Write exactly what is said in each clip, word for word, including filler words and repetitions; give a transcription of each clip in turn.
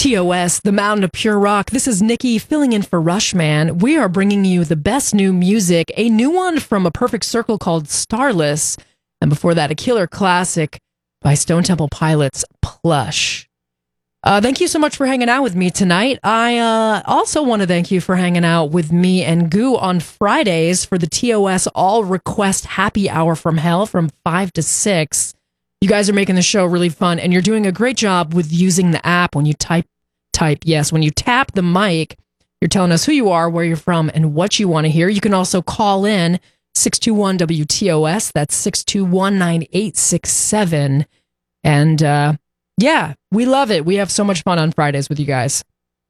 T O S, the Mountain of Pure Rock. This is Nikki filling in for Rushman. We are bringing you the best new music, a new one from A Perfect Circle called Starless, and before that, a killer classic by Stone Temple Pilots, Plush. Uh, thank you so much for hanging out with me tonight. I uh, also want to thank you for hanging out with me and Goo on Fridays for the T O S All Request Happy Hour from Hell from five to six. You guys are making the show really fun, and you're doing a great job with using the app when you type, type, yes, when you tap the mic, you're telling us who you are, where you're from, and what you want to hear. You can also call in six two one W T O S, that's six two one, nine eight six seven, and uh, yeah, we love it. We have so much fun on Fridays with you guys.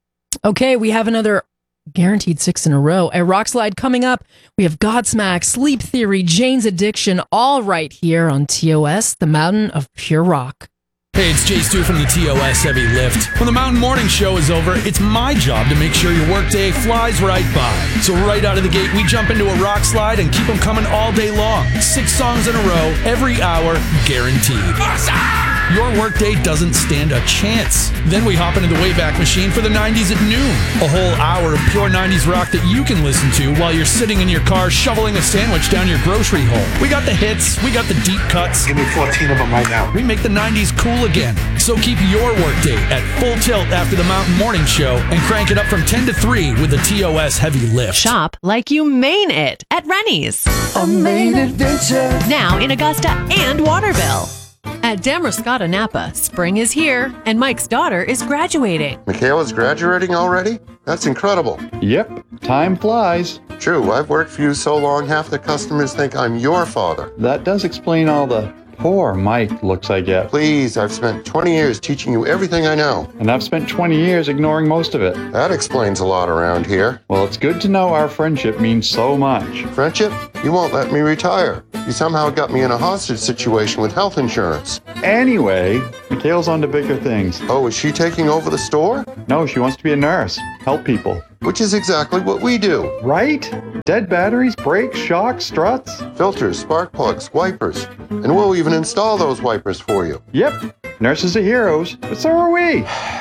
Okay, we have another guaranteed six in a row. A rock slide coming up. We have Godsmack, Sleep Theory, Jane's Addiction, all right here on T O S, the Mountain of Pure Rock. Hey, it's Jay Stu from the T O S Heavy Lift. When the Mountain Morning Show is over, it's my job to make sure your workday flies right by. So right out of the gate, we jump into a rock slide and keep them coming all day long. Six songs in a row, every hour, guaranteed. Awesome! Your workday doesn't stand a chance. Then we hop into the Wayback Machine for the nineties at noon. A whole hour of pure nineties rock that you can listen to while you're sitting in your car shoveling a sandwich down your grocery hole. We got the hits, we got the deep cuts. Give me fourteen of them right now. We make the nineties cool again. So keep your workday at full tilt after the Mountain Morning Show and crank it up from ten to three with the T O S Heavy Lift. Shop like you mean it at Rennie's. A main adventure. Now in Augusta and Waterville. At Damascotta Napa, spring is here, and Mike's daughter is graduating. Michaela's graduating already? That's incredible. Yep, time flies. True, I've worked for you so long, half the customers think I'm your father. That does explain all the poor Mike looks I get. Please, I've spent twenty years teaching you everything I know. And I've spent twenty years ignoring most of it. That explains a lot around here. Well, it's good to know our friendship means so much. Friendship? You won't let me retire. You somehow got me in a hostage situation with health insurance. Anyway, Michaela's on to bigger things. Oh, is she taking over the store? No, she wants to be a nurse. Help people. Which is exactly what we do. Right? Dead batteries, brakes, shocks, struts. Filters, spark plugs, wipers. And we'll even install those wipers for you. Yep. Nurses are heroes, but so are we.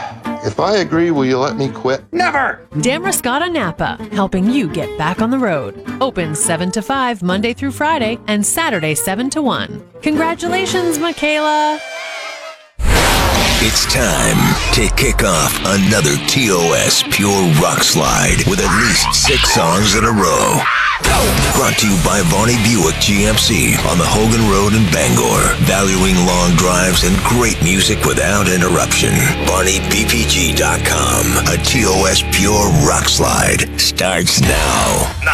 If I agree, will you let me quit? Never! Damascotta Napa, helping you get back on the road. Open seven to five Monday through Friday and Saturday seven to one. Congratulations, Michaela! It's time to kick off another T O S Pure Rock Slide with at least six songs in a row. Brought to you by Varney Buick G M C on the Hogan Road in Bangor. Valuing long drives and great music without interruption. Varney B P G dot com. A T O S Pure Rock Slide starts now. Now.